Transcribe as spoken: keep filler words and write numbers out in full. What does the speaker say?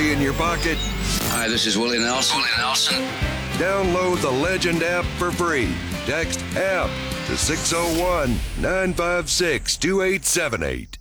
be in your pocket. Hi, this is Willie Nelson. Willie Nelson. Download the Legend app for free. Text app to six oh one, nine five six, two eight seven eight.